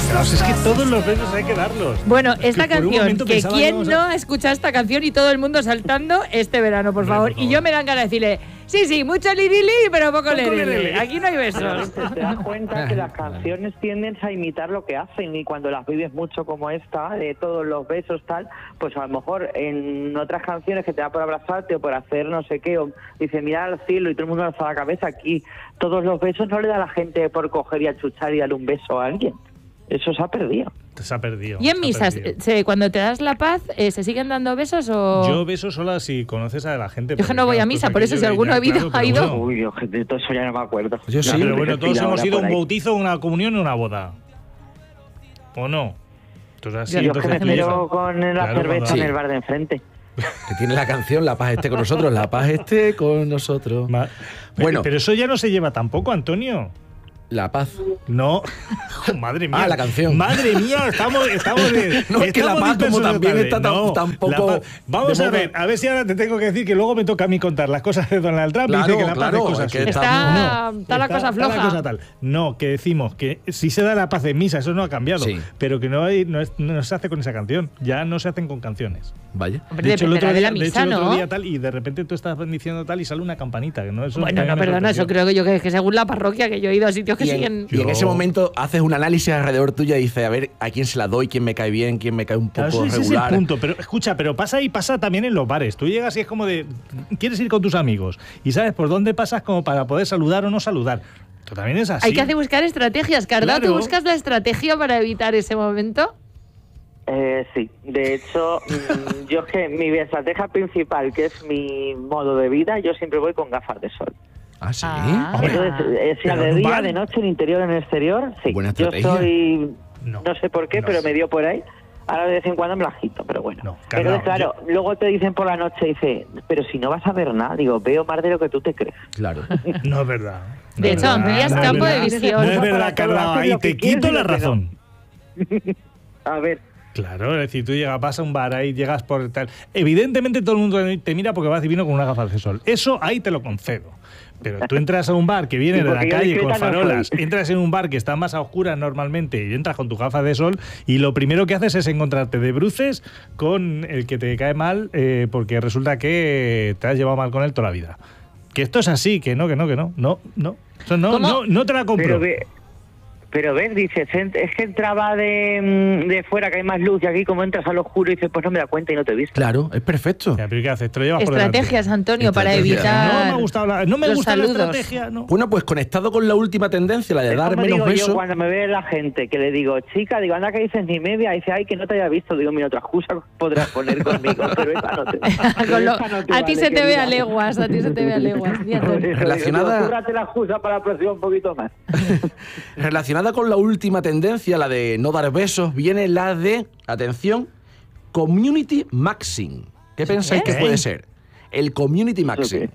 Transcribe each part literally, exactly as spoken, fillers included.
Claro, es que todos los besos hay que darlos. Bueno, esta que canción, que pensaba, quién vamos a... no ha escuchado esta canción y todo el mundo saltando este verano, por favor. Por favor. Y yo me dan ganas de decirle, sí, sí, mucho lirili, pero poco lirili. Aquí no hay besos. Te, te das cuenta que las canciones tienden a imitar lo que hacen y cuando las vives mucho como esta, de todos los besos tal, pues a lo mejor en otras canciones que te da por abrazarte o por hacer no sé qué, o dice mirar al cielo y todo el mundo alza la cabeza, aquí todos los besos no le da a la gente por coger y achuchar y darle un beso a alguien. Eso se ha perdido. Se ha perdido. ¿Y en misas, se, cuando te das la paz, eh, se siguen dando besos o...? Yo beso sola si conoces a la gente. Yo que no voy a misa, por eso si alguno ha ido... Claro, ha ido... Bueno. Uy, Dios, de todo eso ya no me acuerdo. Yo sí. No, pero bueno, todos hemos ido a un ahí. bautizo, una comunión y una boda. ¿O no? Entonces, así, Yo entonces, es que me tú espero llegas. con la Claro, cerveza cuando- en el bar de enfrente. Que tiene la canción La paz esté con nosotros, la paz esté con nosotros. Ma- Bueno. Pero eso ya no se lleva tampoco, Antonio. La paz. No. Madre mía. Ah, la canción. Madre mía, estamos, estamos de. No, es que estamos la paz dispersos como también de está tan- No, tan poco la paz- Vamos de a moda. ver, a ver si ahora te tengo que decir que luego me toca a mí contar las cosas de Donald Trump. Claro, y dice que la paz claro, es cosa es que suya. Está, No, está la cosa está floja. la cosa tal. No, que decimos que si se da la paz en misa, eso no ha cambiado. Sí. Pero que no, hay, no, es- no se hace con esa canción. Ya no se hacen con canciones. Vaya. Hombre, dependerá de la de hecho, misa, el otro ¿no? día tal, y de repente tú estás bendiciendo tal y sale una campanita. Que no, eso Bueno, también no, me perdona, eso sorprendió. creo que yo que, que según la parroquia, que yo he ido a sitios que Y en, siguen... y en Yo- ese momento haces un análisis alrededor tuyo y dices, a ver, a quién se la doy, quién me cae bien, quién me cae un Claro, poco ese es el regular. punto, pero escucha, pero pasa y pasa también en los bares. Tú llegas y es como de, quieres ir con tus amigos y sabes por dónde pasas como para poder saludar o no saludar. Esto también es así. Hay que hacer buscar estrategias. Carda, ¿tú Claro. buscas la estrategia para evitar ese momento? Eh, sí, de hecho, mm, yo es que mi estrategia principal, que es mi modo de vida, yo siempre voy con gafas de sol. Ah, sí. Ah. Hombre, Entonces, eh, sea pero de en un día, bar. de noche, en interior, en exterior, sí. Buena Yo estrategia. soy, No, no, sé por qué, no pero sé. me dio por ahí. Ahora de vez en cuando me la agito, pero bueno. No, pero Carla, claro, luego te dicen por la noche, dice, pero si no vas a ver nada, digo, veo más de lo que tú te crees. Claro. No es verdad. No De es hecho, verdad, amplías no es campo de verdad. visión. No es Para verdad, todo, Carla, haces ahí lo que te quieres quito y la lo que no. razón. A ver, Claro, es decir, tú llegas, vas a un bar ahí, llegas por tal. Evidentemente todo el mundo te mira porque vas divino con una gafas de sol. Eso ahí te lo concedo. Pero tú entras a un bar que viene Sí, de la porque yo calle con discreta no farolas, soy. entras en un bar que está más a oscuras normalmente y entras con tu gafas de sol y lo primero que haces es encontrarte de bruces con el que te cae mal eh, porque resulta que te has llevado mal con él toda la vida. Que esto es así, que no, que no, que no, no, no. Eso no, ¿Cómo? no, no te la compro. pero ve, pero ves, dices, ent- es que entraba de, mm, de fuera, que hay más luz, y aquí como entras al oscuro y dices, pues no me da cuenta y no te he visto. Claro, es perfecto. Ya, pero ¿qué haces? Te lo llevas por delante. Estrategias, Antonio, para Estrategias. evitar No me ha gustado la, no me los gusta saludos. la estrategia, no. Bueno, pues conectado con la última tendencia, la de Es dar como menos digo yo besos. cuando me ve la gente, que le digo, chica, digo, anda que dices ni media, y dice, ay, que no te haya visto. Digo, mira, otra excusa podrás poner conmigo, pero esa no te, Con lo- esa no te a ti vale, se te ve querida. a leguas, a ti se te ve a leguas. Di, Antonio. Relacionada- Cúrrate la excusa para la próxima un poquito más. Relacionada con la última tendencia, la de no dar besos, viene la de, atención, community maxing. ¿Qué pensáis qué? que puede ser? El community maxing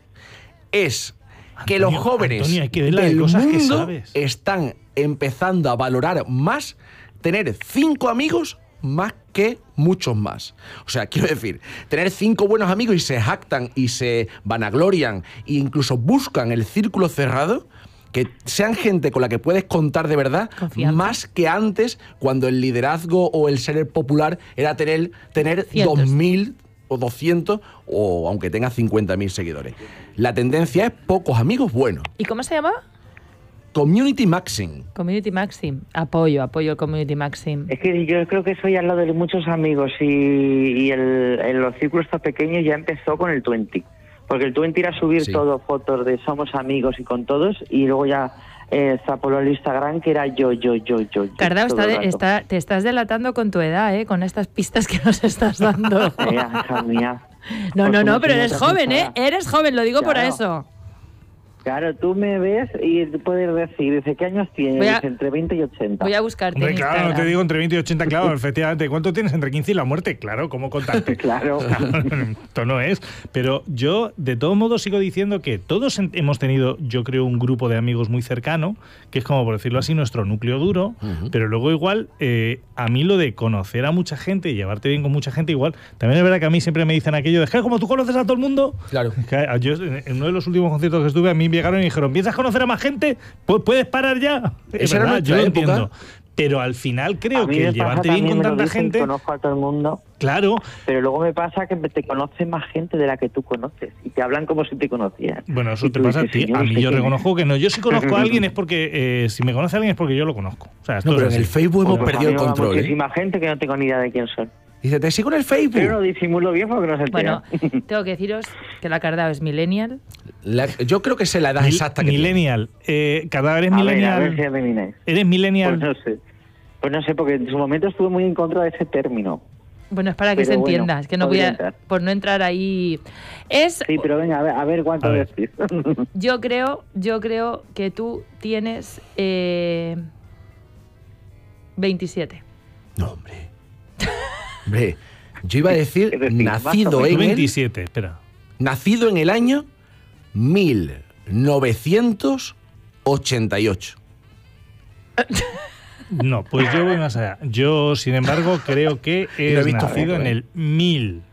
es que los Antonio, jóvenes Antonio, hay que ver la de del cosas que mundo sabes. están empezando a valorar más tener cinco amigos más que muchos más. O sea, quiero decir, tener cinco buenos amigos y se jactan y se vanaglorian e incluso buscan el círculo cerrado, que sean gente con la que puedes contar de verdad, Confianza. más que antes, cuando el liderazgo o el ser popular era tener, tener Cientos. dos mil o doscientos, o aunque tenga cincuenta mil seguidores. La tendencia es pocos amigos buenos. ¿Y cómo se llamaba? Community maxing. Community Maxim. Apoyo, apoyo el Community Maxim. Es que yo creo que eso ya al lado de muchos amigos y, y el, en los círculos tan pequeños ya empezó con el veinte. Porque el veinte era subir Sí. todo fotos de somos amigos y con todos, y luego ya eh, extrapoló el Instagram, que era yo, yo, yo, yo. yo Cardao, todo está el de- rato. está- te estás delatando con tu edad, ¿eh? Con estas pistas que nos estás dando. Eh, hija mía. No, Pues no, como no, si pero no eres te joven, ¿eh? asustara. Eres joven, lo digo por Claro. eso. Claro, tú me ves y puedes decir, dice, ¿qué años tienes? Voy a- Dice, entre veinte y ochenta. Voy a buscarte Hombre, en claro, no Instagram. te digo entre veinte y ochenta, claro, efectivamente. ¿Cuánto tienes entre quince y la muerte? Claro, ¿cómo contarte? Claro. Esto no es. Pero yo, de todo modo, sigo diciendo que todos en- hemos tenido, yo creo, un grupo de amigos muy cercano, que es como, por decirlo así, nuestro núcleo duro, Ujú. pero luego igual, eh, a mí lo de conocer a mucha gente y llevarte bien con mucha gente, igual, también es verdad que a mí siempre me dicen aquello de, "Je, como tú conoces a todo el mundo". Claro. Que yo, en en uno de los últimos conciertos que estuve, a mí llegaron y dijeron, ¿piensas conocer a más gente? Pues puedes parar ya. Es Esa era verdad, nuestra yo lo época. entiendo. Pero al final A creo mí que me el pasa llevarte bien también, con me lo tanta dicen, gente, conozco a todo el mundo, claro. pero luego me pasa que te conoce más gente de la que tú conoces y te hablan como si te conocieran. Bueno, eso Y te tú pasa a dices, ti. "Sí, yo A no mí sé yo quién es". reconozco que no. Yo si conozco a alguien es porque, eh, si me conoce a alguien es porque yo lo conozco. O sea, esto No, pero es en el así. Facebook hemos Pues a perdido mí el me va control, ¿eh? muchísima gente que no tengo ni idea de quién son. Dice, te sigo en el Facebook. Pero lo disimulo bien porque no se entera. Bueno, tengo que deciros que la Cardao es millennial. La- yo creo que sé la edad Mil- exacta que tiene. millennial. Eh, Cadáver es A ver, millennial. a ver si adivináis. ¿Eres millennial? Pues no sé. Pues no sé, porque en su momento estuve muy en contra de ese término. Bueno, es para que Pero se bueno, entienda, es que no voy podría a, entrar. por no entrar ahí. Es, Sí, pero venga, a ver, a ver cuánto A ver. decís. yo creo, yo creo que tú tienes eh, veintisiete. No, hombre. Hombre, yo iba a decir Es decir, más nacido o en Tú el, veintisiete, espera. nacido en el año mil novecientos ochenta y ocho. No, pues yo voy más allá. Yo, sin embargo, creo que Lo he es visto nacido poco, en ¿eh? el mil